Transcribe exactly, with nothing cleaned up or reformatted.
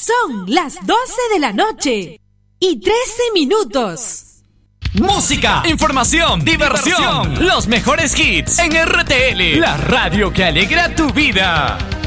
Son las doce de la noche y trece minutos. Música, información, diversión, diversión. Los mejores hits en R T L, la radio que alegra tu vida.